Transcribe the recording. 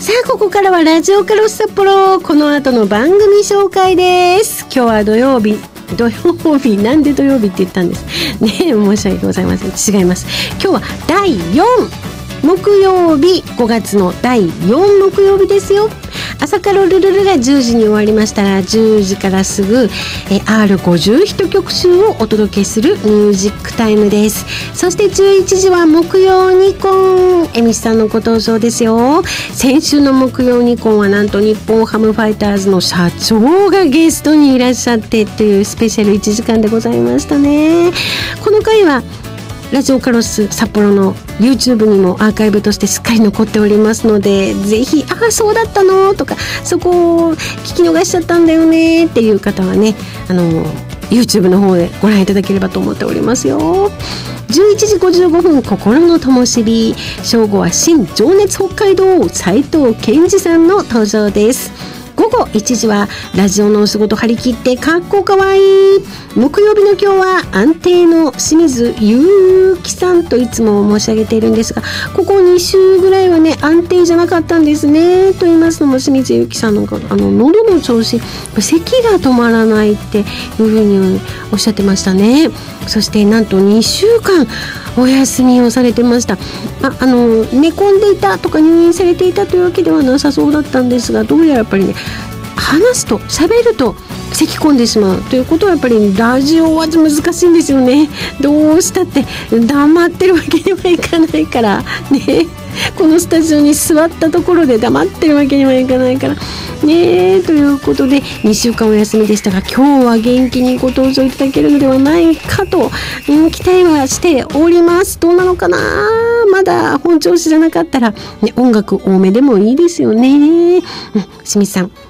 さあここからはラジオカロス札幌、この後の番組紹介です。今日は土曜日、なんで土曜日って言ったんですね。申し訳ございません。違います。今日は第4木曜日、5月の第4木曜日ですよ。朝からルルルが10時に終わりましたら、10時からすぐR50 ヒット曲集をお届けするミュージックタイムです。そして11時は木曜ニコン、エミさんのご登場ですよ。先週の木曜ニコンはなんと日本ハムファイターズの社長がゲストにいらっしゃってというスペシャル1時間でございましたね。この回はラジオカロス札幌の YouTube にもアーカイブとしてしっかり残っておりますので、ぜひそうだったのとか、そこを聞き逃しちゃったんだよねっていう方はね、YouTube の方でご覧いただければと思っておりますよ。11時55分、心の灯火。正午は新情熱北海道、斉藤健二さんの登場です。午後1時はラジオのお仕事張り切ってかっこかわいい。木曜日の今日は安定の清水ゆうきさんといつも申し上げているんですが、ここ2週ぐらいはね安定じゃなかったんですね。と言いますのも、清水ゆうきさんの喉の調子、咳が止まらないっていうふうにおっしゃってましたね。そしてなんと2週間お休みをされてました。寝込んでいたとか入院されていたというわけではなさそうだったんですが、どうやらやっぱりね、話すと喋ると咳き込んでしまうということはやっぱりラジオは難しいんですよね。どうしたって黙ってるわけにはいかないからね。このスタジオに座ったところで黙ってるわけにはいかないからね。ということで2週間お休みでしたが、今日は元気にご登場いただけるのではないかと、期待はしております。どうなのかな。まだ本調子じゃなかったら、ね、音楽多めでもいいですよね。清水さん